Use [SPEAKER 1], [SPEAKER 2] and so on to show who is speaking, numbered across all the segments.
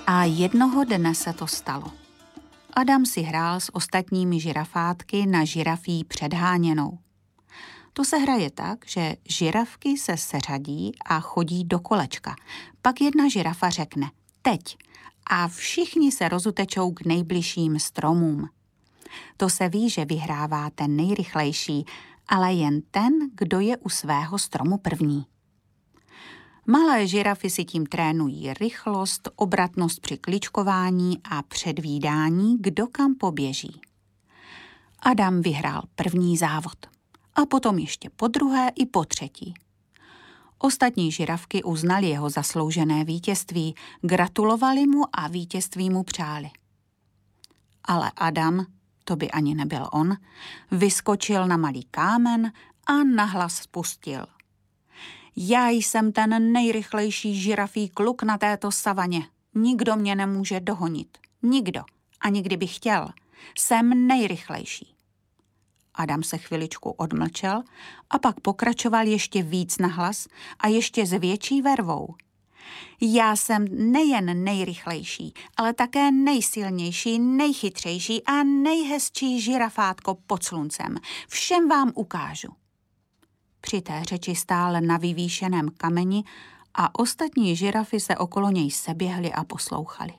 [SPEAKER 1] A jednoho dne se to stalo. Adam si hrál s ostatními žirafátky na žirafí předháněnou. To se hraje tak, že žirafky se seřadí a chodí do kolečka. Pak jedna žirafa řekne teď a všichni se rozutečou k nejbližším stromům. To se ví, že vyhrává ten nejrychlejší, ale jen ten, kdo je u svého stromu první. Malé žirafy si tím trénují rychlost, obratnost při kličkování a předvídání, kdo kam poběží. Adam vyhrál první závod a potom ještě po druhé i po třetí. Ostatní žirafky uznali jeho zasloužené vítězství, gratulovali mu a vítězství mu přáli. Ale Adam, to by ani nebyl on, vyskočil na malý kámen a nahlas spustil. Já jsem ten nejrychlejší žirafí kluk na této savaně. Nikdo mě nemůže dohonit. Nikdo. Ani kdyby chtěl. Jsem nejrychlejší. Adam se chviličku odmlčel a pak pokračoval ještě víc nahlas a ještě s větší vervou. Já jsem nejen nejrychlejší, ale také nejsilnější, nejchytřejší a nejhezčí žirafátko pod sluncem. Všem vám ukážu. Při té řeči stál na vyvýšeném kameni a ostatní žirafy se okolo něj seběhly a poslouchali.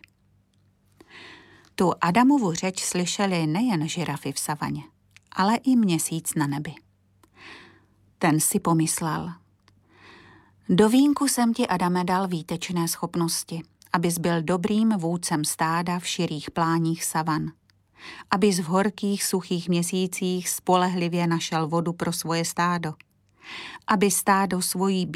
[SPEAKER 1] Tu Adamovu řeč slyšeli nejen žirafy v savaně, ale i měsíc na nebi. Ten si pomyslel. Do vínku jsem ti, Adame, dal výtečné schopnosti, abys byl dobrým vůdcem stáda v širých pláních savan. Abys v horkých, suchých měsících spolehlivě našel vodu pro svoje stádo. Aby stádo svojí